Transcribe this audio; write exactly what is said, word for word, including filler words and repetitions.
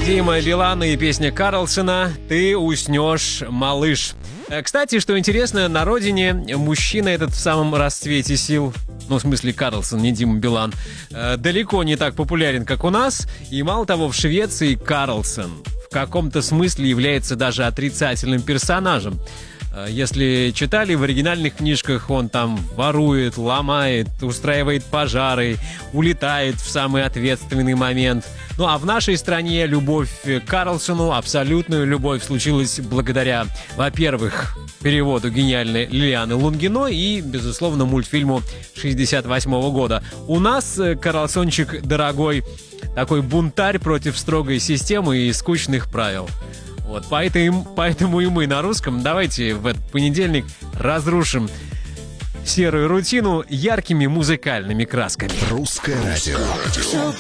Дима Билан и песня Карлсона «Ты уснешь, малыш». Кстати, что интересно, на родине мужчина этот в самом расцвете сил, ну, в смысле Карлсон, не Дима Билан, далеко не так популярен, как у нас. И мало того, в Швеции Карлсон в каком-то смысле является даже отрицательным персонажем. Если читали в оригинальных книжках, он там ворует, ломает, устраивает пожары, улетает в самый ответственный момент. Ну а в нашей стране любовь к Карлсону, абсолютную любовь, случилась благодаря, во-первых, переводу гениальной Лилианы Лунгиной и, безусловно, мультфильму шестьдесят восьмого года. У нас Карлсончик дорогой, такой бунтарь против строгой системы и скучных правил. Вот, поэтому, поэтому и мы на русском давайте в этот понедельник разрушим серую рутину яркими музыкальными красками. Русское радио.